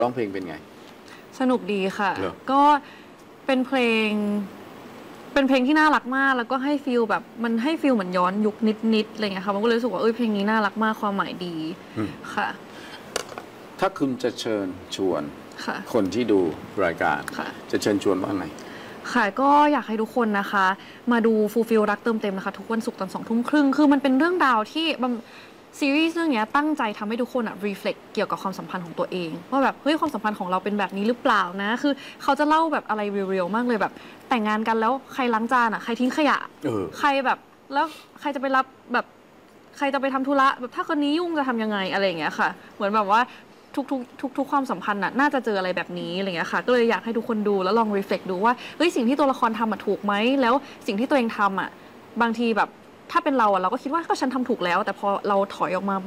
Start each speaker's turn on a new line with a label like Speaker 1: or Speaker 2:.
Speaker 1: ร้องเพลงเป็นไง
Speaker 2: สนุกดีค่ะก็เป็นเพลงที่น่ารักมากแล้วก็ให้ฟีลแบบมันให้ฟีลเหมือนย้อนยุคนิดๆอะไรเงี้ยค่ะมันก็เลยรู้สึกว่าเพลงนี้น่ารักมากความหมายดีค่ะ
Speaker 1: ถ้าคุณจะเชิญชวนคนที่ดูรายการจะเชิญชวนว่าไง
Speaker 2: ค่ะก็อยากให้ทุกคนนะคะมาดูฟูลฟิลรักเติมเต็มนะคะทุกวันศุกร์ตอน20:30คือมันเป็นเรื่องราวที่ซีรีส์เรื่องนี้ตั้งใจทำให้ทุกคนรีเฟล็กเกี่ยวกับความสัมพันธ์ของตัวเองว่าแบบเฮ้ยความสัมพันธ์ของเราเป็นแบบนี้หรือเปล่านะคือเขาจะเล่าแบบอะไรเรียลๆมากเลยแบบแต่งงานกันแล้วใครล้างจานใครทิ้งขยะใครแบบแล้วใครจะไปรับแบบใครจะไปทำธุระแบบถ้าคนนี้ยุ่งจะทำยังไงอะไรอย่างเงี้ยค่ะเหมือนแบบว่าทุกความสัมพันธ์น่าจะเจออะไรแบบนี้อะไรเงี้ยค่ะก็เลยอยากให้ทุกคนดูแล้วลองรีเฟล็กดูว่าเฮ้ยสิ่งที่ตัวละครทำถูกไหมแล้วสิ่งที่ตัวเองทำบางทีแบบถ้าเป็นเราก็คิดว่าก็ฉันทำถูกแล้วแต่พอเราถอยออกมา